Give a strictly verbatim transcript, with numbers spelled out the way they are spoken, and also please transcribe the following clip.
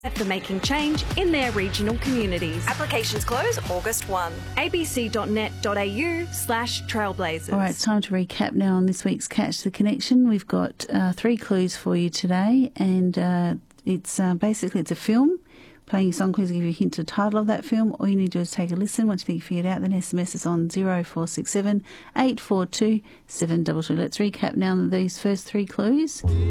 for making change in their regional communities. Applications close August first. abc.net.au slash trailblazers. All right, it's time to recap now on this week's Catch the Connection. We've got uh, three clues for you today, and uh, it's uh, basically it's a film. Playing your song clues will give you a hint to the title of that film. All you need to do is take a listen. Once you think you figured it out, then S M S is on zero four six seven, eight four two, seven two two. Let's recap now on these first three clues.